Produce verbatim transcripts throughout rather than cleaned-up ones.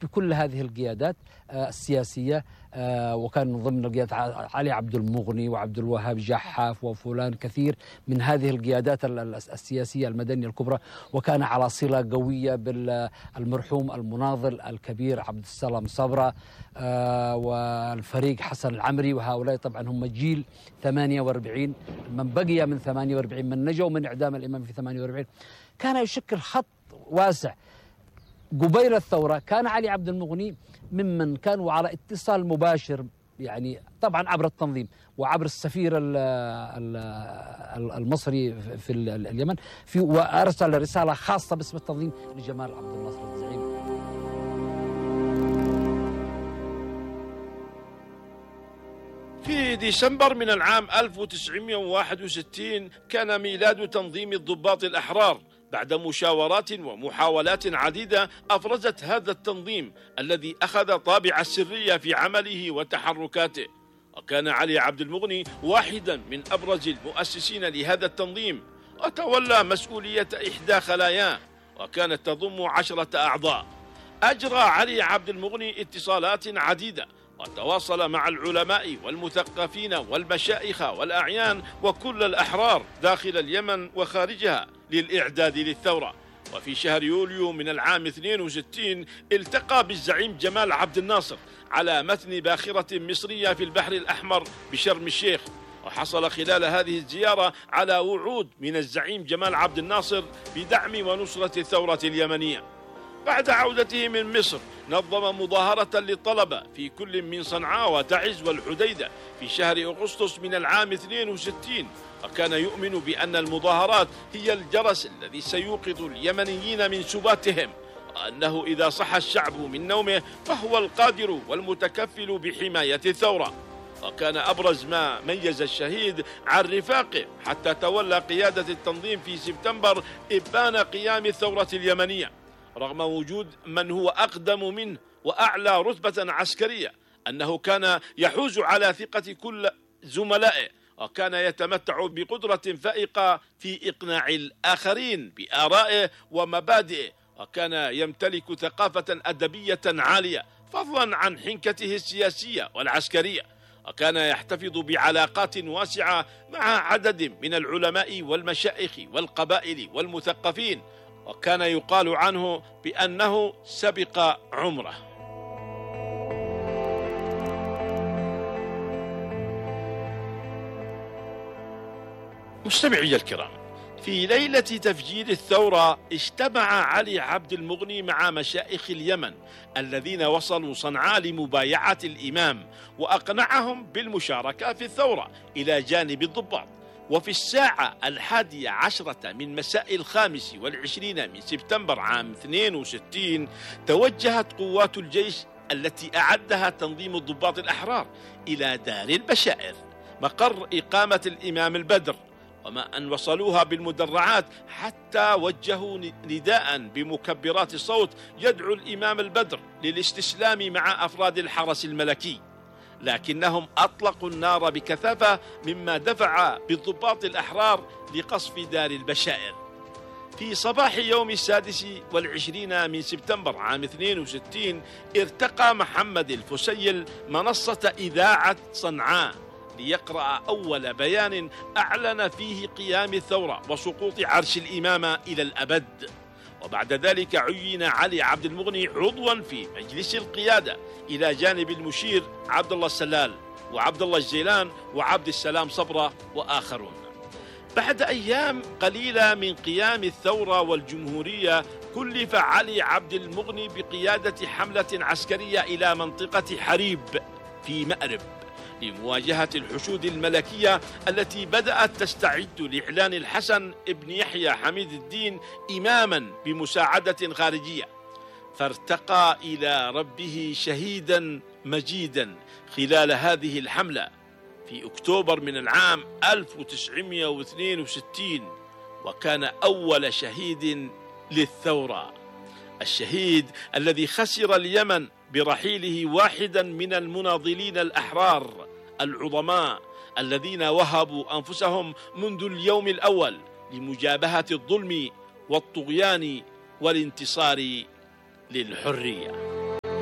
بكل هذه القيادات السياسية، وكان من ضمن القيادات علي عبد المغني وعبد الوهاب جحاف وفلان كثير من هذه القيادات السياسية المدنية الكبرى، وكان على صلة قوية بالمرحوم المناضل الكبير عبد السلام صبرا والفريق حسن العمري، وهؤلاء طبعا هم جيل ثمانية وأربعين، من بقي من ثمانية وأربعين، من نجوا من إعدام الإمام في ثمانية وأربعين، كان يشكل خط واسع. قبيل الثورة كان علي عبد المغني ممن كانوا على اتصال مباشر، يعني طبعا عبر التنظيم وعبر السفير المصري في اليمن، في وأرسل رسالة خاصة باسم التنظيم لجمال عبد الناصر الزعيم. في ديسمبر من العام ألف وتسعمئة وواحد وستين كان ميلاد تنظيم الضباط الأحرار بعد مشاورات ومحاولات عديدة أفرزت هذا التنظيم الذي أخذ طابع السرية في عمله وتحركاته. وكان علي عبد المغني واحدا من أبرز المؤسسين لهذا التنظيم، وتولى مسؤولية إحدى خلاياه وكانت تضم عشرة أعضاء. أجرى علي عبد المغني اتصالات عديدة وتواصل مع العلماء والمثقفين والمشايخ والأعيان وكل الأحرار داخل اليمن وخارجها للإعداد للثورة. وفي شهر يوليو من العام اثنين وستين التقى بالزعيم جمال عبد الناصر على متن باخرة مصرية في البحر الأحمر بشرم الشيخ، وحصل خلال هذه الزيارة على وعود من الزعيم جمال عبد الناصر بدعم ونصرة الثورة اليمنية. بعد عودته من مصر نظم مظاهرة للطلبة في كل من صنعاء وتعز والحديدة في شهر أغسطس من العام اثنين وستين، وكان يؤمن بأن المظاهرات هي الجرس الذي سيوقظ اليمنيين من سباتهم، وأنه إذا صحى الشعب من نومه فهو القادر والمتكفل بحماية الثورة. وكان أبرز ما ميز الشهيد عن رفاقه حتى تولى قيادة التنظيم في سبتمبر إبان قيام الثورة اليمنية، رغم وجود من هو أقدم منه وأعلى رتبة عسكرية، أنه كان يحوز على ثقة كل زملائه، وكان يتمتع بقدرة فائقة في إقناع الآخرين بآرائه ومبادئه، وكان يمتلك ثقافة أدبية عالية فضلا عن حنكته السياسية والعسكرية، وكان يحتفظ بعلاقات واسعة مع عدد من العلماء والمشايخ والقبائل والمثقفين، وكان يقال عنه بأنه سبق عمره. مستمعي الكرام، في ليلة تفجير الثورة اجتمع علي عبد المغني مع مشايخ اليمن الذين وصلوا صنعاء لمبايعة الإمام، وأقنعهم بالمشاركة في الثورة إلى جانب الضباط. وفي الساعة الحادية عشرة من مساء الخامس والعشرين من سبتمبر عام اثنين وستين توجهت قوات الجيش التي أعدها تنظيم الضباط الأحرار إلى دار البشائر مقر إقامة الإمام البدر، وما أن وصلوها بالمدرعات حتى وجهوا نداء بمكبرات الصوت يدعو الإمام البدر للاستسلام مع أفراد الحرس الملكي، لكنهم أطلقوا النار بكثافة مما دفع بالضباط الأحرار لقصف دار البشائر. في صباح يوم السادس والعشرين من سبتمبر عام اثنين وستين ارتقى محمد الفسيل منصة إذاعة صنعاء ليقرأ أول بيان أعلن فيه قيام الثورة وسقوط عرش الإمامة إلى الأبد. وبعد ذلك عين علي عبد المغني عضوا في مجلس القيادة إلى جانب المشير عبد الله السلال وعبد الله الجيلان وعبد السلام صبرا وآخرون. بعد أيام قليلة من قيام الثورة والجمهورية كلف علي عبد المغني بقيادة حملة عسكرية إلى منطقة حريب في مأرب لمواجهة الحشود الملكية التي بدأت تستعد لإعلان الحسن ابن يحيى حميد الدين إماما بمساعدة خارجية، فارتقى إلى ربه شهيدا مجيدا خلال هذه الحملة في أكتوبر من العام ألف وتسعمئة واثنين وستين، وكان أول شهيد للثورة، الشهيد الذي خسر اليمن برحيله واحدا من المناضلين الأحرار العظماء الذين وهبوا أنفسهم منذ اليوم الأول لمجابهة الظلم والطغيان والانتصار للحرية.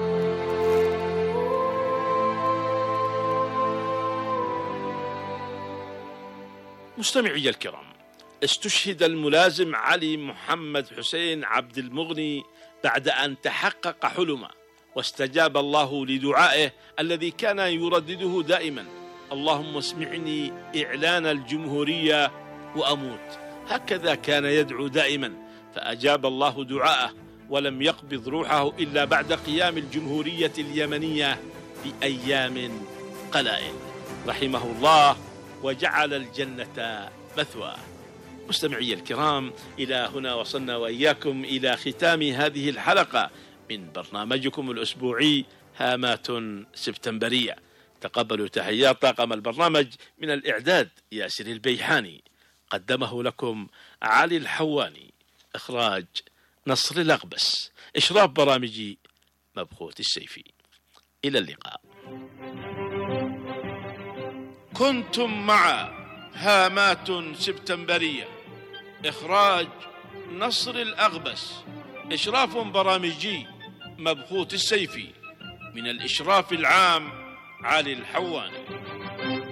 مستمعي الكرام، استشهد الملازم علي محمد حسين عبد المغني بعد أن تحقق حلمه، واستجاب الله لدعائه الذي كان يردده دائما: اللهم اسمعني إعلان الجمهورية وأموت. هكذا كان يدعو دائما، فأجاب الله دعاءه ولم يقبض روحه إلا بعد قيام الجمهورية اليمنية بأيام قلائل، رحمه الله وجعل الجنة مثواه. مستمعي الكرام، إلى هنا وصلنا وإياكم إلى ختام هذه الحلقة من برنامجكم الأسبوعي هامات سبتمبرية. تقبلوا تحيات طاقم البرنامج، من الإعداد ياسر البيحاني، قدمه لكم علي الحواني، إخراج نصر الأغبس، إشراف برامجي مبخوت السيفي. إلى اللقاء. كنتم مع هامات سبتمبرية، إخراج نصر الأغبس، إشراف برامجي مبخوت السيفي، من الإشراف العام علي الحواني.